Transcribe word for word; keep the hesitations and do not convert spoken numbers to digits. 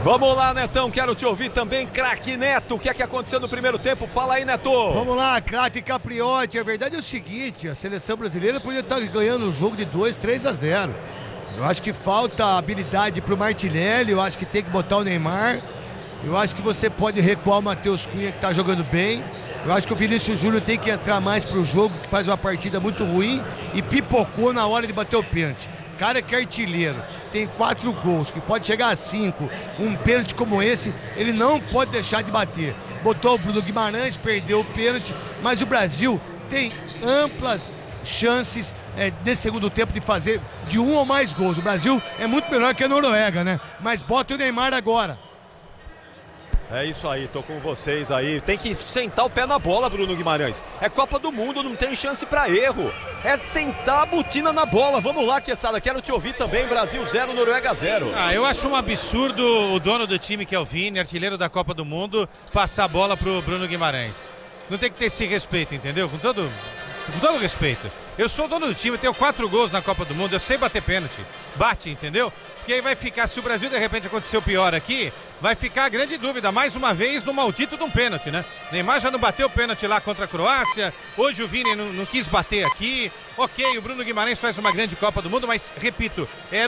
Vamos lá, Netão, quero te ouvir também, craque Neto. O que é que aconteceu no primeiro tempo? Fala aí, Neto. Vamos lá, craque Capriotti. A verdade é o seguinte, a seleção brasileira podia estar ganhando o jogo de dois, três a zero. Eu acho que falta habilidade pro Martinelli, eu acho que tem que botar o Neymar. Eu acho que você pode recuar o Matheus Cunha, que tá jogando bem. Eu acho que o Vinícius Júnior tem que entrar mais pro jogo, que faz uma partida muito ruim e pipocou na hora de bater o pênalti. Cara que é artilheiro, tem quatro gols, que pode chegar a cinco. Um pênalti como esse, ele não pode deixar de bater. Botou o Bruno Guimarães, perdeu o pênalti, mas o Brasil tem amplas chances é, nesse segundo tempo de fazer de um ou mais gols. O Brasil é muito melhor que a Noruega, né? Mas bota o Neymar agora. É isso aí, tô com vocês aí. Tem que sentar o pé na bola, Bruno Guimarães. É Copa do Mundo, não tem chance pra erro. É sentar a botina na bola. Vamos lá, Quesada, quero te ouvir também. Brasil zero, Noruega zero. Ah, eu acho um absurdo o dono do time, que é o Vini, artilheiro da Copa do Mundo, passar a bola pro Bruno Guimarães. Não tem que ter esse respeito, entendeu? Com todo, com todo respeito. Eu sou dono do time, tenho quatro gols na Copa do Mundo, eu sei bater pênalti. Bate, entendeu? Porque aí vai ficar, se o Brasil de repente acontecer o pior aqui, vai ficar a grande dúvida, mais uma vez, no maldito de um pênalti, né? Neymar já não bateu o pênalti lá contra a Croácia, hoje o Vini não, não quis bater aqui. Ok, o Bruno Guimarães faz uma grande Copa do Mundo, mas, repito, é